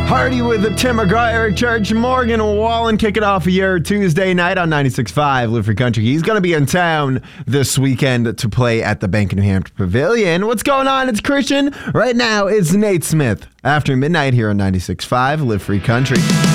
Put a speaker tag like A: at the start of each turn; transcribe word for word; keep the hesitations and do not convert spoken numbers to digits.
A: Hardy with the Tim McGraw, Eric Church, Morgan Wallen kick it off your Tuesday night on ninety-six point five Live Free Country. He's going to be in town this weekend to play at the Bank of New Hampshire Pavilion. What's going on? It's Christian. Right now, it's Nate Smith. After midnight here on ninety-six point five Live Free Country.